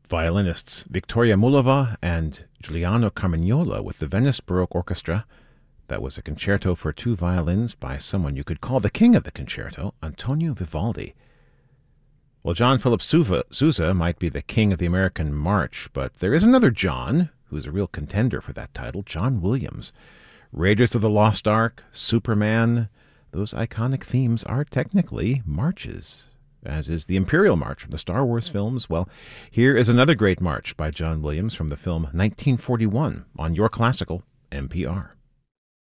Violinists Victoria Mullova and Giuliano Carmagnola with the Venice Baroque Orchestra. That was a concerto for two violins by someone you could call the king of the concerto, Antonio Vivaldi. Well, John Philip Sousa might be the king of the American march, but there is another John who's a real contender for that title, John Williams. Raiders of the Lost Ark, Superman, those iconic themes are technically marches, as is the Imperial March from the Star Wars films. Well, here is another great march by John Williams from the film 1941 on Your Classical NPR.